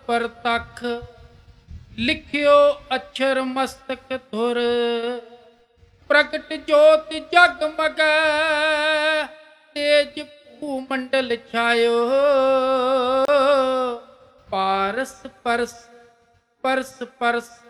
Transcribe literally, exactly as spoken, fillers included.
ਪ੍ਰਤੱਖ, ਲਿਖਿਓ ਅਛਰ ਮਸਤਕ ਧੁਰ। ਪ੍ਰਗਟ ਜੋਤ ਜਗਮਗੈ, ਤੇਜ ਭੂਮੰਡਲ ਛਾਇਓ। ਪਾਰਸ ਪਰਸ ਪਰਸ ਪਰਸ